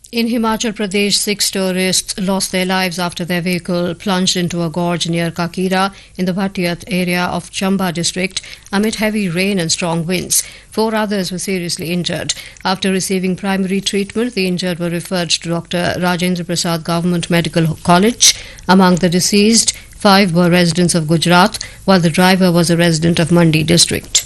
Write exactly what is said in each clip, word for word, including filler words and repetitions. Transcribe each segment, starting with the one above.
In Himachal Pradesh, six tourists lost their lives after their vehicle plunged into a gorge near Kakira in the Bhatiyat area of Chamba district amid heavy rain and strong winds. Four others were seriously injured. After receiving primary treatment, the injured were referred to Doctor Rajendra Prasad Government Medical College. Among the deceased, five were residents of Gujarat, while the driver was a resident of Mandi district.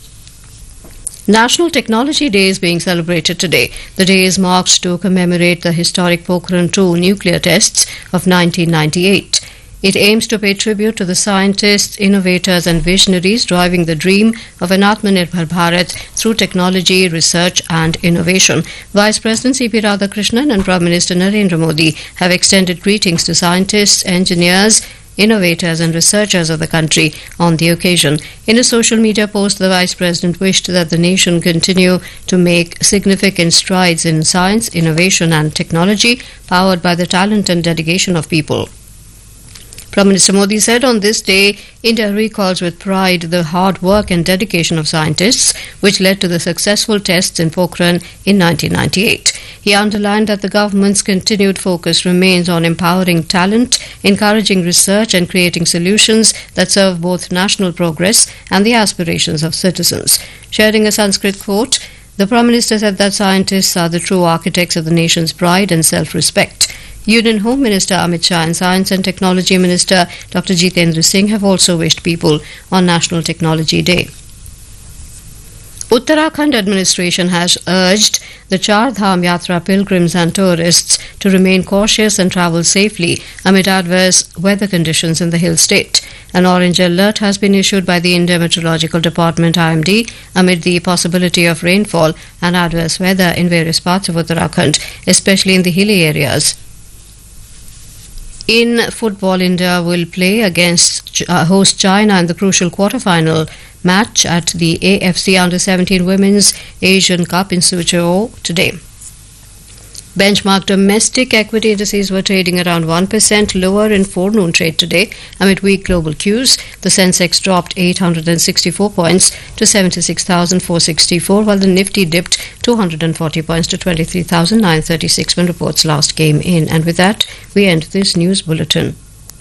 National Technology Day is being celebrated today. The day is marked to commemorate the historic Pokhran two nuclear tests of nineteen ninety-eight. It aims to pay tribute to the scientists, innovators and visionaries driving the dream of an Atmanirbhar Bharat through technology, research and innovation. Vice President C P Radhakrishnan and Prime Minister Narendra Modi have extended greetings to scientists, engineers, innovators and researchers of the country on the occasion. In a social media post, the Vice President wished that the nation continue to make significant strides in science, innovation and technology, powered by the talent and dedication of people. Prime Minister Modi said on this day, India recalls with pride the hard work and dedication of scientists which led to the successful tests in Pokhran in nineteen ninety-eight. He underlined that the government's continued focus remains on empowering talent, encouraging research and creating solutions that serve both national progress and the aspirations of citizens. Sharing a Sanskrit quote, the Prime Minister said that scientists are the true architects of the nation's pride and self-respect. Union Home Minister Amit Shah and Science and Technology Minister Doctor Jitendra Singh have also wished people on National Technology Day. Uttarakhand administration has urged the Char Dham Yatra pilgrims and tourists to remain cautious and travel safely amid adverse weather conditions in the hill state. An orange alert has been issued by the India Meteorological Department I M D amid the possibility of rainfall and adverse weather in various parts of Uttarakhand, especially in the hilly areas. In football, India will play against uh, host China in the crucial quarter-final match at the A F C Under seventeen Women's Asian Cup in Suzhou today. Benchmark domestic equity indices were trading around one percent lower in forenoon trade today amid weak global cues. The Sensex dropped eight hundred sixty-four points to seventy-six thousand four hundred sixty-four, while the Nifty dipped two hundred forty points to twenty-three thousand nine hundred thirty-six when reports last came in. And with that, we end this news bulletin.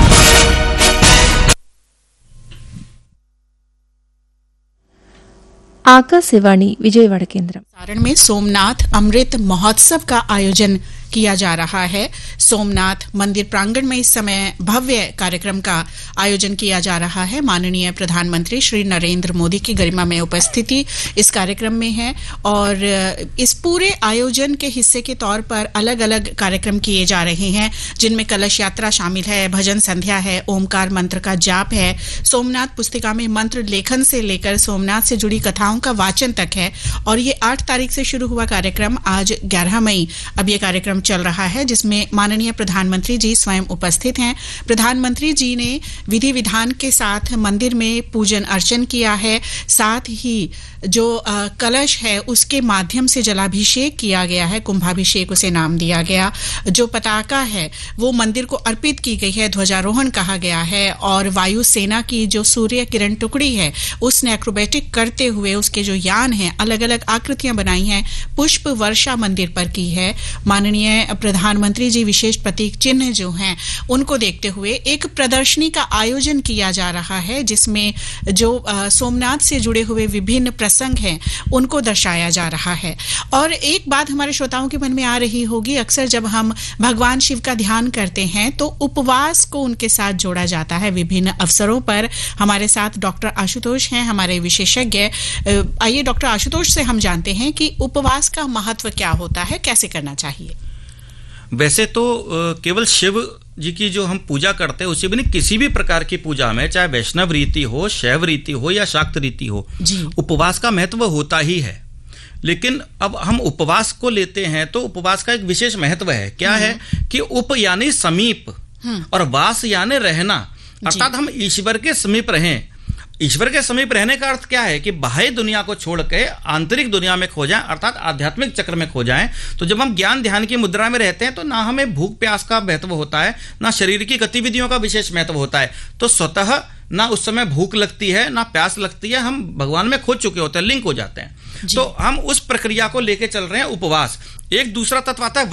Akashvani Vijayawada केंद्र सारण में सोमनाथ अमृत महोत्सव का आयोजन किया जा रहा है। सोमनाथ मंदिर प्रांगण में इस समय भव्य कार्यक्रम का आयोजन किया जा रहा है। माननीय प्रधानमंत्री श्री नरेंद्र मोदी की गरिमामय उपस्थिति इस कार्यक्रम में है और इस पूरे आयोजन के हिस्से के तौर पर अलग-अलग कार्यक्रम किए जा रहे हैं, जिनमें कलश यात्रा शामिल है, भजन संध्या है, ओमकार मंत्र का जाप है, सोमनाथ पुस्तिका में मंत्र लेखन से लेकर सोमनाथ से जुड़ी कथाओं का वाचन तक है। और ये आठ तारीख से शुरू हुआ कार्यक्रम आज ग्यारह मई अब ये कार्यक्रम चल रहा है, जिसमें माननीय प्रधानमंत्री जी स्वयं उपस्थित हैं। प्रधानमंत्री जी ने विधि विधान के साथ मंदिर में पूजन अर्चन किया है, साथ ही जो आ, कलश है उसके माध्यम से जलाभिषेक किया गया है, कुंभाभिषेक उसे नाम दिया गया। जो पताका है वो मंदिर को अर्पित की गई है, ध्वजारोहण कहा गया है और वायु सेना की जो सूर्य किरण टुकड़ी है उसने एक्रोबैटिक करते हुए उसके जो यान हैं अलग अलग आकृतियां बनाई हैं, पुष्प वर्षा मंदिर पर की है। माननीय प्रधानमंत्री जी विशेष प्रतीक चिन्ह जो हैं उनको देखते हुए एक प्रदर्शनी का आयोजन किया जा रहा है, जिसमें जो आ, सोमनाथ से जुड़े हुए विभिन्न प्रसंग हैं उनको दर्शाया जा रहा है। और एक बात हमारे श्रोताओं के मन में आ रही होगी, अक्सर जब हम भगवान शिव का ध्यान करते हैं तो उपवास को उनके साथ जोड़ा जाता है विभिन्न अवसरों पर। हमारे साथ डॉक्टर आशुतोष हैं, हमारे विशेषज्ञ। आइए डॉक्टर आशुतोष से हम जानते हैं कि उपवास का महत्व क्या होता है, कैसे करना चाहिए। वैसे तो केवल शिव जी की जो हम पूजा करते हैं उसी भी नहीं, किसी भी प्रकार की पूजा में, चाहे वैष्णव रीति हो, शैव रीति हो या शाक्त रीति हो, उपवास का महत्व होता ही है। लेकिन अब हम उपवास को लेते हैं तो उपवास का एक विशेष महत्व है। क्या है कि उप यानी समीप और वास यानी रहना, अर्थात हम ईश्वर के समीप रहें। ईश्वर के समीप रहने का अर्थ क्या है कि बाह्य दुनिया को छोड़ के आंतरिक दुनिया में खो जाएं, अर्थात आध्यात्मिक चक्र में खो जाएं। तो जब हम ज्ञान ध्यान की मुद्रा में रहते हैं तो ना हमें भूख प्यास का महत्व होता है, ना शरीर की गतिविधियों का विशेष महत्व होता है। तो स्वतः ना उस समय भूख लगती है ना प्यास लगती है, हम भगवान में खो चुके होते हैं, लिंक हो जाते हैं। तो हम उस प्रक्रिया को लेके चल रहे हैं उपवास। एक दूसरा तत्व आता है